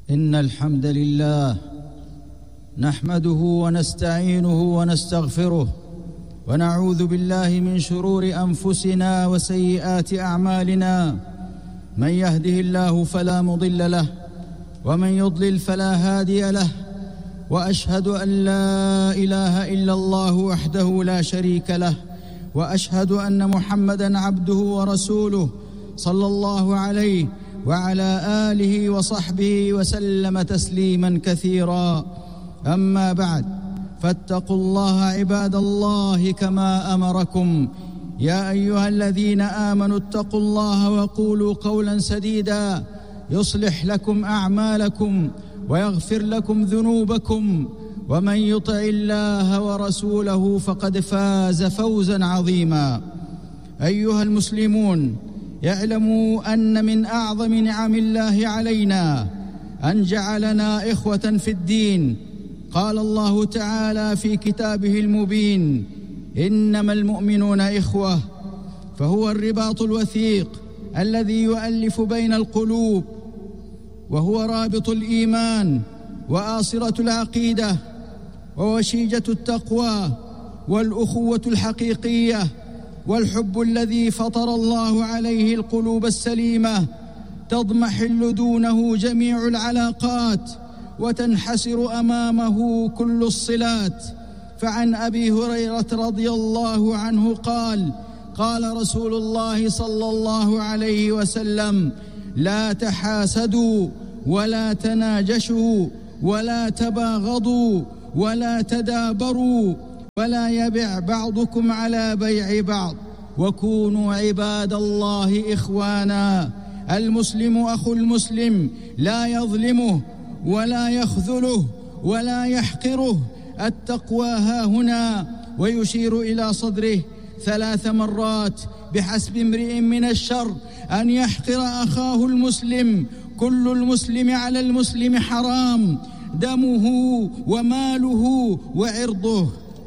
إن الحمد لله نحمده ونستعينه ونستغفره ونعوذ بالله من شرور أنفسنا وسيئات أعمالنا. من يهده الله فلا مضل له ومن يضلل فلا هادي له، وأشهد أن لا إله إلا الله وحده لا شريك له، وأشهد أن محمدًا عبده ورسوله صلى الله عليه وعلى آله وصحبه وسلم تسليمًا كثيرًا. أما بعد، فاتقوا الله عباد الله كما أمركم. يا أيها الذين آمنوا اتقوا الله وقولوا قولا سديدا يصلح لكم أعمالكم ويغفر لكم ذنوبكم، ومن يطع الله ورسوله فقد فاز فوزا عظيما. أيها المسلمون، اعلموا أن من أعظم نعم الله علينا أن جعلنا إخوة في الدين. قال الله تعالى في كتابه المبين: إنما المؤمنون إخوة. فهو الرباط الوثيق الذي يؤلف بين القلوب، وهو رابط الإيمان وآصرة العقيدة ووشيجة التقوى والأخوة الحقيقية والحب الذي فطر الله عليه القلوب السليمة. تضمحل دونه جميع العلاقات وتنحسر أمامه كل الصلات. فعن أبي هريرة رضي الله عنه قال: قال رسول الله صلى الله عليه وسلم: لا تحاسدوا ولا تناجشوا ولا تباغضوا ولا تدابروا ولا يبع بعضكم على بيع بعض، وكونوا عباد الله إخوانا. المسلم أخو المسلم لا يظلمه ولا يخذله ولا يحقره. التقوى هاهنا، ويشير إلى صدره 3 مرات: بحسب امرئ من الشر أن يحقر أخاه المسلم، كل المسلم على المسلم حرام، دمه وماله وعرضه.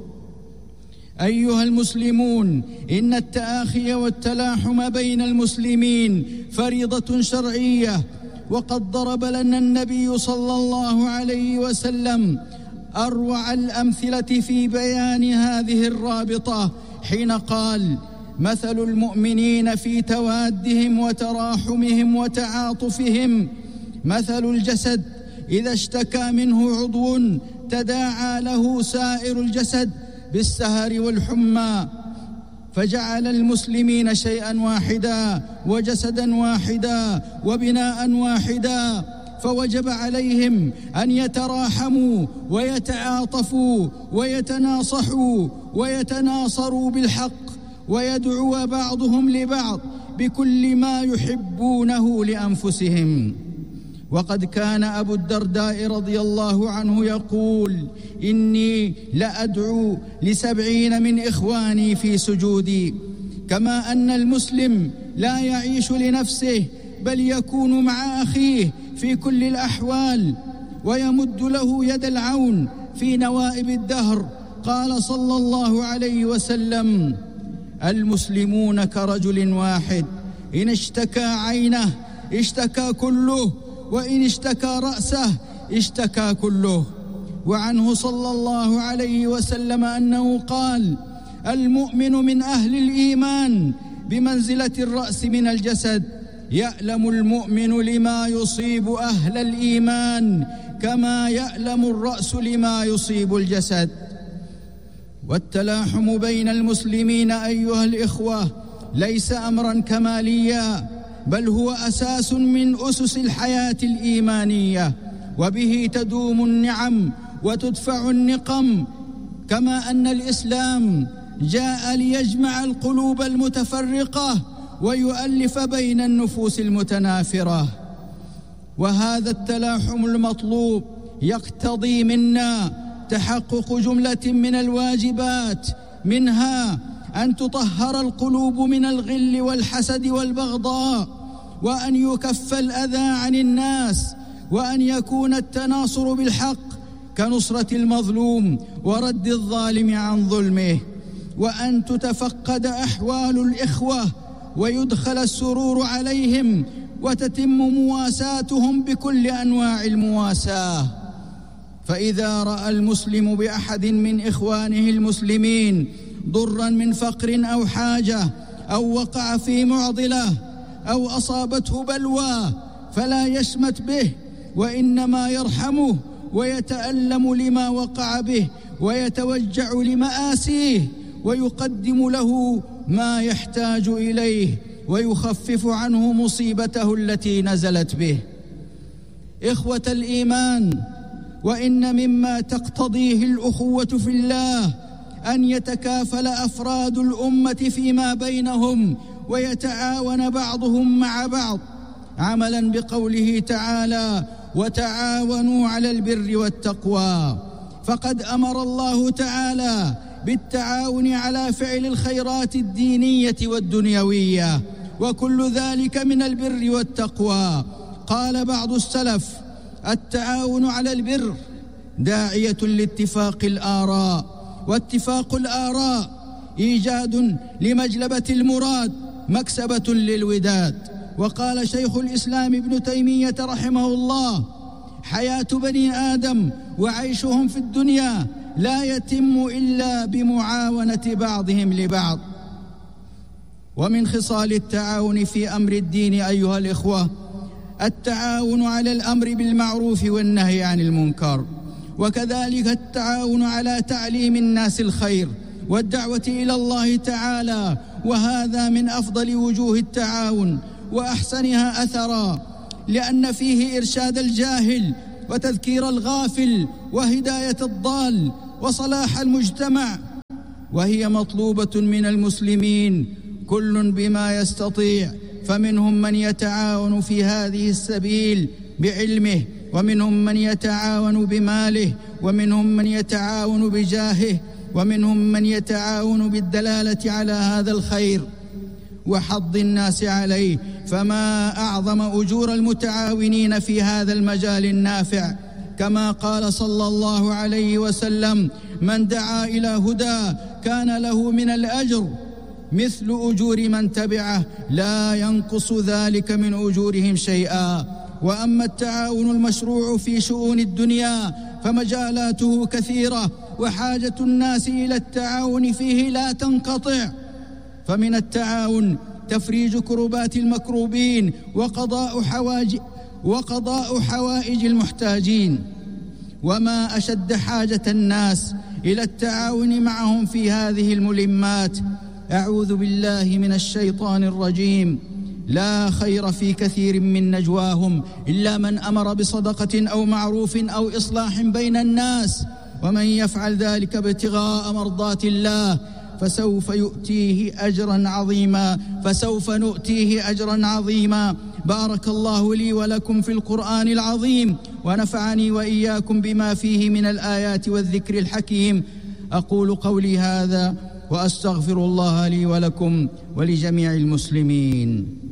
أيها المسلمون، إن التآخي والتلاحم بين المسلمين فريضة شرعية، وقد ضرب لنا النبي صلى الله عليه وسلم أروع الأمثلة في بيان هذه الرابطة، حين قال: مثل المؤمنين في توادهم وتراحمهم وتعاطفهم مثل الجسد إذا اشتكى منه عضو تداعى له سائر الجسد بالسهر والحمى. فجعل المسلمين شيئا واحدا وجسدا واحدا وبناء واحدا، فوجب عليهم أن يتراحموا ويتعاطفوا ويتناصحوا ويتناصروا بالحق، ويدعو بعضهم لبعض بكل ما يحبونه لأنفسهم. وقد كان أبو الدرداء رضي الله عنه يقول: إني لأدعو ل70 من إخواني في سجودي. كما أن المسلم لا يعيش لنفسه، بل يكون مع أخيه في كل الأحوال ويمد له يد العون في نوائب الدهر. قال صلى الله عليه وسلم: المسلمون كرجل واحد، إن اشتكى عينه اشتكى كله، وإن اشتكى رأسه اشتكى كله. وعنه صلى الله عليه وسلم أنه قال: المؤمن من أهل الإيمان بمنزلة الرأس من الجسد، يألم المؤمن لما يصيب أهل الإيمان كما يألم الرأس لما يصيب الجسد. والتلاحم بين المسلمين أيها الإخوة ليس أمرا كماليا، بل هو أساس من أسس الحياة الإيمانية، وبه تدوم النعم وتدفع النقم. كما أن الإسلام جاء ليجمع القلوب المتفرقة ويؤلف بين النفوس المتنافرة. وهذا التلاحم المطلوب يقتضي منا تحقق جملة من الواجبات، منها أن تطهر القلوب من الغل والحسد والبغضاء، وأن يكف الأذى عن الناس، وأن يكون التناصر بالحق كنصرة المظلوم ورد الظالم عن ظلمه، وأن تتفقد أحوال الإخوة ويدخل السرور عليهم وتتم مواساتهم بكل أنواع المواساة. فإذا رأى المسلم بأحد من إخوانه المسلمين ضرا من فقر أو حاجة أو وقع في معضلة أو أصابته بلوى فلا يشمت به، وإنما يرحمه ويتألم لما وقع به ويتوجع لمآسيه، ويقدم له ما يحتاج إليه ويخفف عنه مصيبته التي نزلت به. إخوة الإيمان، وإن مما تقتضيه الأخوة في الله أن يتكافل أفراد الأمة فيما بينهم ويتعاون بعضهم مع بعض، عملا بقوله تعالى: وتعاونوا على البر والتقوى. فقد أمر الله تعالى بالتعاون على فعل الخيرات الدينية والدنيوية، وكل ذلك من البر والتقوى. قال بعض السلف: التعاون على البر داعية لاتفاق الآراء، واتفاق الآراء إيجاد لمجلبة المراد، مكسبة للوداد. وقال شيخ الإسلام ابن تيمية رحمه الله: حياة بني آدم وعيشهم في الدنيا لا يتم إلا بمعاونة بعضهم لبعض. ومن خصال التعاون في أمر الدين أيها الإخوة التعاون على الأمر بالمعروف والنهي عن المنكر، وكذلك التعاون على تعليم الناس الخير والدعوة إلى الله تعالى، وهذا من أفضل وجوه التعاون وأحسنها أثرا، لأن فيه إرشاد الجاهل وتذكير الغافل وهداية الضال وصلاح المجتمع، وهي مطلوبة من المسلمين كل بما يستطيع. فمنهم من يتعاون في هذه السبيل بعلمه، ومنهم من يتعاون بماله، ومنهم من يتعاون بجاهه، ومنهم من يتعاون بالدلالة على هذا الخير وحض الناس عليه. فما أعظم أجور المتعاونين في هذا المجال النافع، كما قال صلى الله عليه وسلم: من دعا إلى هدى كان له من الأجر مثل أجور من تبعه لا ينقص ذلك من أجورهم شيئا. وأما التعاون المشروع في شؤون الدنيا فمجالاته كثيرة، وحاجة الناس إلى التعاون فيه لا تنقطع. فمن التعاون تفريج كربات المكروبين وقضاء حوائج المحتاجين. وما أشد حاجة الناس إلى التعاون معهم في هذه الملمات. أعوذ بالله من الشيطان الرجيم: لا خير في كثير من نجواهم إلا من أمر بصدقة أو معروف أو إصلاح بين الناس، ومن يفعل ذلك ابتغاء مرضات الله فسوف نؤتيه أجرا عظيما. بارك الله لي ولكم في القرآن العظيم، ونفعني وإياكم بما فيه من الآيات والذكر الحكيم. أقول قولي هذا وأستغفر الله لي ولكم ولجميع المسلمين.